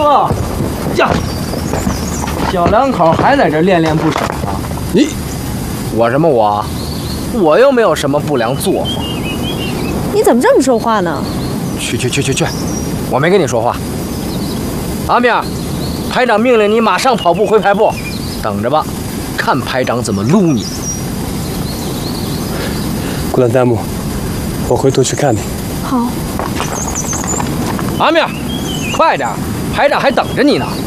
哥，呀，小两口还在这恋恋不舍呢。 我什么我？我又没有什么不良作风。 你怎么这么说话呢？ 去！我没跟你说话。阿明，排长命令你马上跑步回排部，等着吧，看排长怎么撸你。 顾兰丹木，我回头去看你。 好。 阿明，快点，排长还等着你呢。